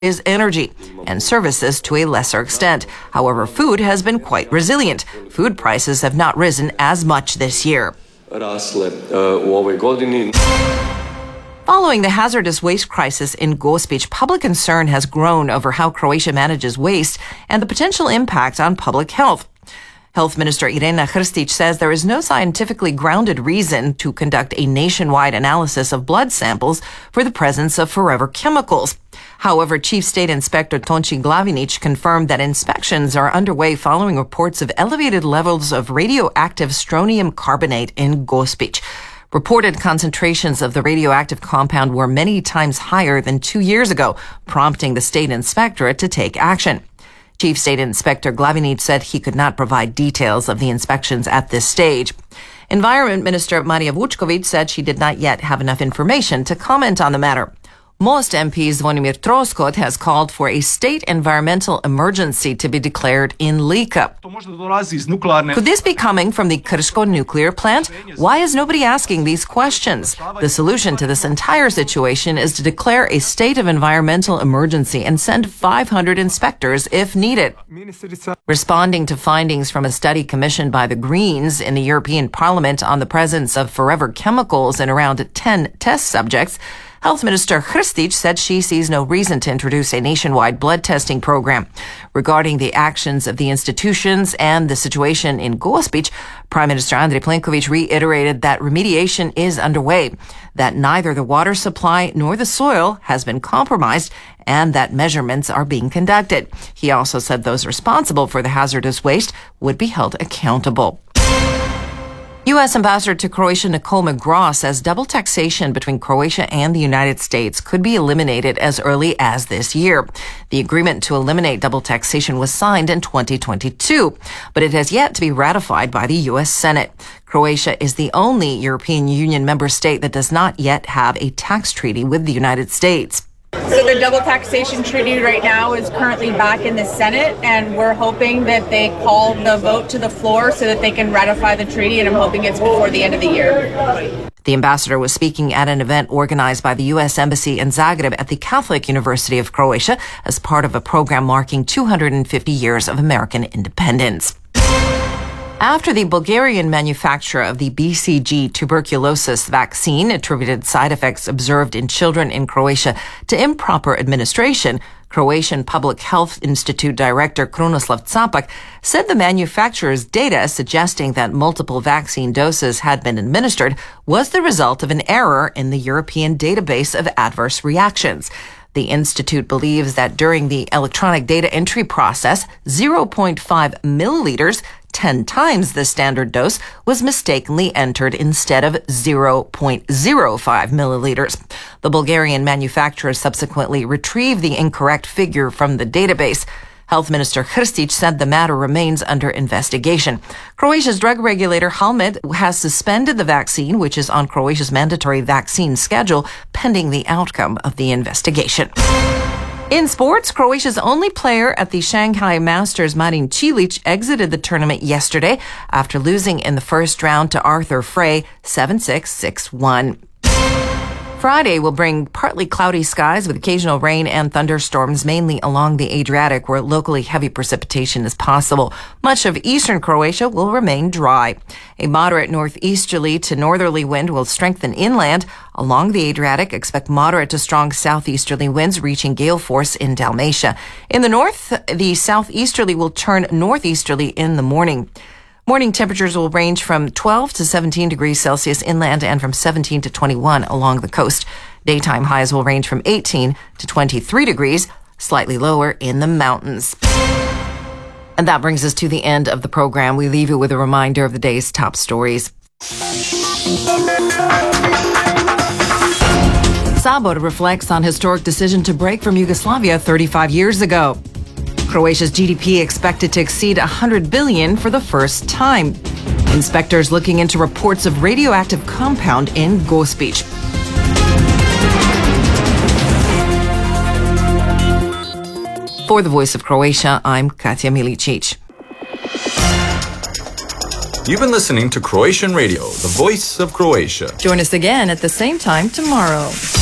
is energy and services to a lesser extent. However, food has been quite resilient. Food prices have not risen as much this year. Following the hazardous waste crisis in Gospić, public concern has grown over how Croatia manages waste and the potential impact on public health. Health Minister Irena Hrstić says there is no scientifically grounded reason to conduct a nationwide analysis of blood samples for the presence of forever chemicals. However, Chief State Inspector Tonči Glavinić confirmed that inspections are underway following reports of elevated levels of radioactive strontium carbonate in Gospić. Reported concentrations of the radioactive compound were many times higher than 2 years ago, prompting the state inspectorate to take action. Chief State Inspector Glavinić said he could not provide details of the inspections at this stage. Environment Minister Marija Vučković said she did not yet have enough information to comment on the matter. Most MP Zvonimir Troskot has called for a state environmental emergency to be declared in Lika. Could this be coming from the Krško nuclear plant? Why is nobody asking these questions? The solution to this entire situation is to declare a state of environmental emergency and send 500 inspectors if needed. Responding to findings from a study commissioned by the Greens in the European Parliament on the presence of forever chemicals in around 10 test subjects, Health Minister Hrstić said she sees no reason to introduce a nationwide blood testing program. Regarding the actions of the institutions and the situation in Gospić, Prime Minister Andrej Plenković reiterated that remediation is underway, that neither the water supply nor the soil has been compromised, and that measurements are being conducted. He also said those responsible for the hazardous waste would be held accountable. U.S. Ambassador to Croatia Nicole McGraw says double taxation between Croatia and the United States could be eliminated as early as this year. The agreement to eliminate double taxation was signed in 2022, but it has yet to be ratified by the U.S. Senate. Croatia is the only European Union member state that does not yet have a tax treaty with the United States. So the double taxation treaty right now is currently back in the Senate, and we're hoping that they call the vote to the floor so that they can ratify the treaty, and I'm hoping it's before the end of the year. The ambassador was speaking at an event organized by the U.S. Embassy in Zagreb at the Catholic University of Croatia as part of a program marking 250 years of American independence. After the Bulgarian manufacturer of the BCG tuberculosis vaccine attributed side effects observed in children in Croatia to improper administration, Croatian Public Health Institute Director Krunoslav Capak said the manufacturer's data suggesting that multiple vaccine doses had been administered was the result of an error in the European database of adverse reactions. The institute believes that during the electronic data entry process, 0.5 milliliters, 10 times the standard dose, was mistakenly entered instead of 0.05 milliliters. The Bulgarian manufacturer subsequently retrieved the incorrect figure from the database. Health Minister Hrstić said the matter remains under investigation. Croatia's drug regulator Halmed has suspended the vaccine, which is on Croatia's mandatory vaccine schedule, pending the outcome of the investigation. In sports, Croatia's only player at the Shanghai Masters, Marin Cilic, exited the tournament yesterday after losing in the first round to Arthur Frey 7-6, 6-1. Friday will bring partly cloudy skies with occasional rain and thunderstorms, mainly along the Adriatic, where locally heavy precipitation is possible. Much of eastern Croatia will remain dry. A moderate northeasterly to northerly wind will strengthen inland. Along the Adriatic, expect moderate to strong southeasterly winds reaching gale force in Dalmatia. In the north, the southeasterly will turn northeasterly in the morning. Morning temperatures will range from 12 to 17 degrees Celsius inland and from 17 to 21 along the coast. Daytime highs will range from 18 to 23 degrees, slightly lower in the mountains. And that brings us to the end of the program. We leave you with a reminder of the day's top stories. Sabor reflects on historic decision to break from Yugoslavia 35 years ago. Croatia's GDP expected to exceed 100 billion for the first time. Inspectors looking into reports of radioactive compound in Gospić. For the Voice of Croatia, I'm Katja Milicic. You've been listening to Croatian Radio, the Voice of Croatia. Join us again at the same time tomorrow.